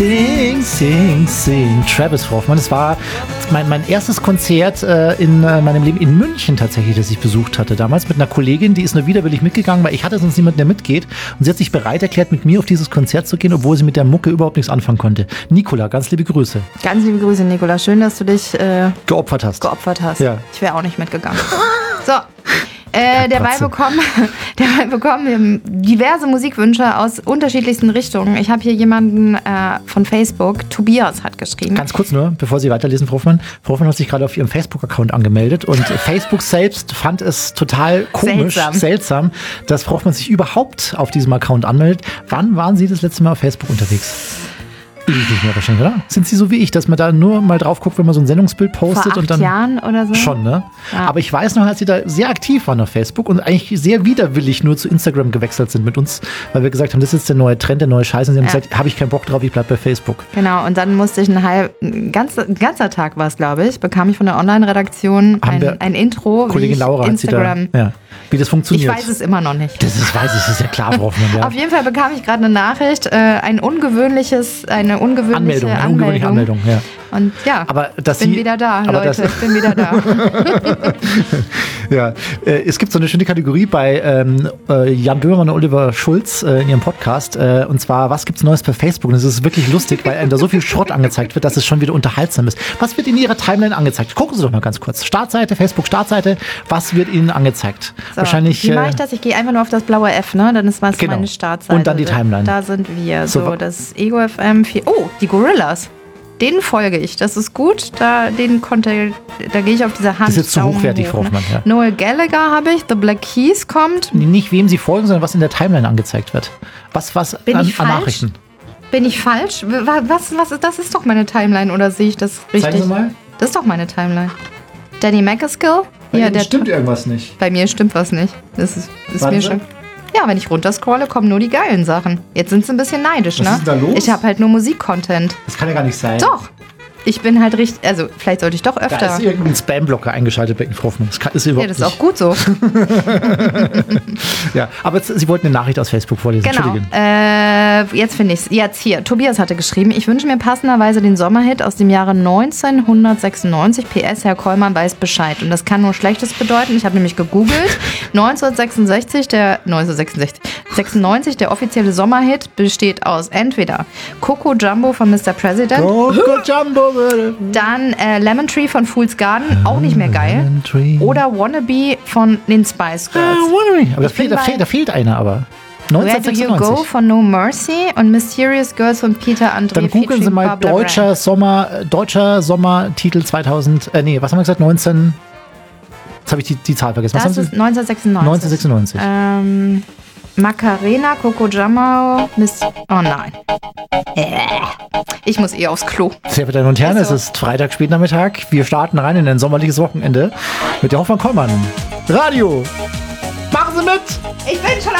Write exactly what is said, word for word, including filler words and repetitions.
Sing, sing, sing. Travis Hoffmann. Das war mein, mein erstes Konzert äh, in äh, meinem Leben in München tatsächlich, das ich besucht hatte. Damals mit einer Kollegin, die ist nur widerwillig mitgegangen, weil ich hatte sonst niemanden, der mitgeht. Und sie hat sich bereit erklärt, mit mir auf dieses Konzert zu gehen, obwohl sie mit der Mucke überhaupt nichts anfangen konnte. Nicola, ganz liebe Grüße. Ganz liebe Grüße, Nicola. Schön, dass du dich äh, geopfert hast. Geopfert hast. Ja. Ich wäre auch nicht mitgegangen. So. Äh, derweil bekommen, derweil bekommen wir diverse Musikwünsche aus unterschiedlichsten Richtungen. Ich habe hier jemanden äh, von Facebook, Tobias hat geschrieben. Ganz kurz nur, bevor Sie weiterlesen, Frau Hoffmann. Frau Hoffmann hat sich gerade auf Ihrem Facebook-Account angemeldet und Facebook selbst fand es total komisch, seltsam. seltsam, dass Frau Hoffmann sich überhaupt auf diesem Account anmeldet. Wann waren Sie das letzte Mal auf Facebook unterwegs? Ewig nicht mehr wahrscheinlich, oder? Sind Sie so wie ich, dass man da nur mal drauf guckt, wenn man so ein Sendungsbild postet? Vor acht und dann Jahren oder so? Schon, ne? Ja. Aber ich weiß noch, als Sie da sehr aktiv waren auf Facebook und eigentlich sehr widerwillig nur zu Instagram gewechselt sind mit uns, weil wir gesagt haben, das ist der neue Trend, der neue Scheiß. Und Sie haben Ja. gesagt, habe ich keinen Bock drauf, ich bleib bei Facebook. Genau, und dann musste ich einen halb, ein ganzer, ein ganzer Tag war es, glaube ich, bekam ich von der Online-Redaktion Haben wir- ein, ein Intro, wie Kollegin ich Laura hat Sie Instagram... da, ja, wie das Ich funktioniert. weiß es immer noch nicht. Das ist, weiß ich, das ist ja klar, Frau Hoffmann. Ja. Auf jeden Fall bekam ich gerade eine Nachricht, äh, ein ungewöhnliches, eine ungewöhnliche Anmeldung, eine Anmeldung. ungewöhnliche Anmeldung, ja. Und ja, Aber dass bin Sie, wieder da, aber Leute, das- ich bin wieder da. Ja, äh, es gibt so eine schöne Kategorie bei ähm, äh, Jan Böhmer und Oliver Schulz äh, in ihrem Podcast. Äh, und zwar, was gibt's Neues bei Facebook? Und es ist wirklich lustig, weil einem da so viel Schrott angezeigt wird, dass es schon wieder unterhaltsam ist. Was wird in Ihrer Timeline angezeigt? Gucken Sie doch mal ganz kurz. Startseite, Facebook-Startseite. Was wird Ihnen angezeigt? So, Wahrscheinlich. wie mache äh, ich das? Ich gehe einfach nur auf das blaue F, ne? Dann ist was Genau. meine Startseite. Und dann die Timeline. Da sind wir. So, So, wa- das Ego F M vier. Oh, die Gorillas. Denen folge ich. Das ist gut. Da, den konnte, da gehe ich auf diese Hand. Das ist jetzt zu Daumen hochwertig, hoch, Frau Hoffmann, ja. Noel Gallagher habe ich. The Black Keys kommt. Nicht wem Sie folgen, sondern was in der Timeline angezeigt wird. Was, was Bin an, ich an falsch? Nachrichten. Bin ich falsch? Was, was, was ist, das ist doch meine Timeline, oder sehe ich das richtig? Zeigen Sie mal. Das ist doch meine Timeline. Danny McAskill? Bei der stimmt irgendwas nicht. Bei mir stimmt was nicht. Das ist, ist Warten mir Sie. schon. Ja, wenn ich runterscrolle, kommen nur die geilen Sachen. Jetzt sind sie ein bisschen neidisch, Was ne? ist denn da los? Ich habe halt nur Musik-Content. Das kann ja gar nicht sein. Doch. Ich bin halt richtig, also vielleicht sollte ich doch Da öfter. ist irgendein Spam-Blocker eingeschaltet bei Ihnen, Frau Hoffmann. Das kann, ist überhaupt Ja, das ist nicht. auch gut so. Ja, aber jetzt, Sie wollten eine Nachricht aus Facebook vorlesen. Genau. Entschuldigen. Äh, jetzt finde ich es. Jetzt hier. Tobias hatte geschrieben, ich wünsche mir passenderweise den Sommerhit aus dem Jahre neunzehnhundertsechsundneunzig. P S. Herr Kollmann weiß Bescheid. Und das kann nur Schlechtes bedeuten. Ich habe nämlich gegoogelt. neunzehnhundertsechsundsechzig, der neunzehnhundertsechsundsechzig, sechsundneunzig, der offizielle Sommerhit besteht aus entweder Coco Jumbo von Mister President, Coco Jumbo. dann äh, Lemon Tree von Fool's Garden, auch nicht mehr geil, Lemon Tree. oder Wannabe von den Spice Ah, Girls. Wannabe. Aber da Ich bin fehlt, da, bei- fehlt, da fehlt einer aber. Where Do You Go neunzehnhundertsechsundneunzig. von No Mercy und Mysterious Girls von Peter André. Dann googeln Sie featuring mal Barbara deutscher Rand. Sommer, äh, deutscher Sommertitel zweitausend, äh, nee, was haben wir gesagt, neunzehn, jetzt habe ich die, die Zahl vergessen. Was Das haben ist Sie? neunzehnhundertsechsundneunzig. neunzehnhundertsechsundneunzig. Ähm, Macarena, Coco Jumbo, Miss... Oh nein. Äh. Ich muss eh aufs Klo. Sehr verehrte Damen und Herren, Ist so. es ist Freitag, Spätnachmittag. Wir starten rein in ein sommerliches Wochenende mit der Hoffmann-Kollmann. Radio. Machen Sie mit! Ich bin schon